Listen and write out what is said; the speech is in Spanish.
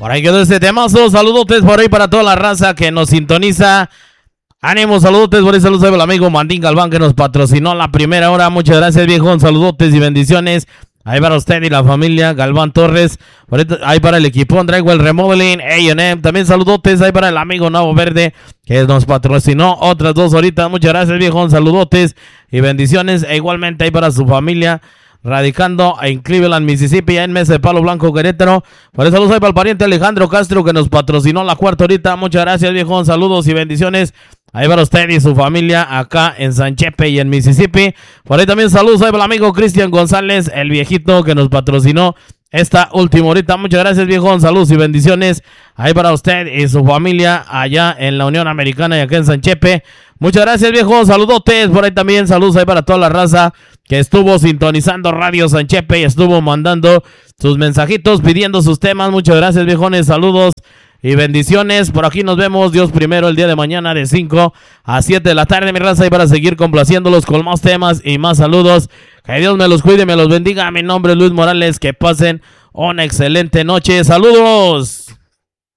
Por ahí quedó este temazo. Saludotes por ahí para toda la raza que nos sintoniza. Ánimo, saludotes por ahí. Saludos al amigo Mandín Galván que nos patrocinó la primera hora. Muchas gracias, viejón. Saludotes y bendiciones. Ahí para usted y la familia Galván Torres. Ahí para el equipo Drywall Remodeling, A&M. También saludotes ahí para el amigo Navo Verde que nos patrocinó otras 2 horitas. Muchas gracias, viejón. Saludotes y bendiciones. E igualmente ahí para su familia radicando en Cleveland, Mississippi, en Mesa de Palo Blanco, Querétaro. Por eso saludos ahí para el pariente Alejandro Castro que nos patrocinó la cuarta horita. Muchas gracias, viejón. Saludos y bendiciones. Ahí para usted y su familia acá en San Chepe y en Mississippi. Por ahí también saludos ahí para el amigo Cristian González, el viejito que nos patrocinó esta última horita. Muchas gracias, viejón. Saludos y bendiciones. Ahí para usted y su familia allá en la Unión Americana y acá en San Chepe. Muchas gracias, viejo. Saludotes. Por ahí también saludos ahí para toda la raza que estuvo sintonizando Radio San Chepe y estuvo mandando sus mensajitos pidiendo sus temas. Muchas gracias, viejones. Saludos y bendiciones. Por aquí nos vemos, Dios primero, el día de mañana de 5 a 7 de la tarde, mi raza, y para seguir complaciéndolos con más temas y más saludos. Que Dios me los cuide y me los bendiga. Mi nombre es Luis Morales. Que pasen una excelente noche. ¡Saludos!